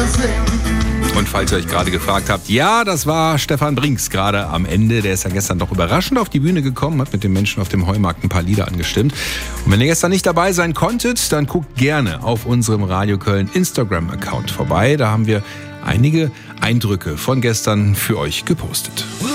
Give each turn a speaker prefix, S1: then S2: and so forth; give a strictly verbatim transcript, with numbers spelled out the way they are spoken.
S1: Und falls ihr euch gerade gefragt habt, ja, das war Stefan Brinks gerade am Ende. Der ist ja gestern doch überraschend auf die Bühne gekommen, hat mit den Menschen auf dem Heumarkt ein paar Lieder angestimmt. Und wenn ihr gestern nicht dabei sein konntet, dann guckt gerne auf unserem Radio Köln Instagram-Account vorbei. Da haben wir einige Eindrücke von gestern für euch gepostet.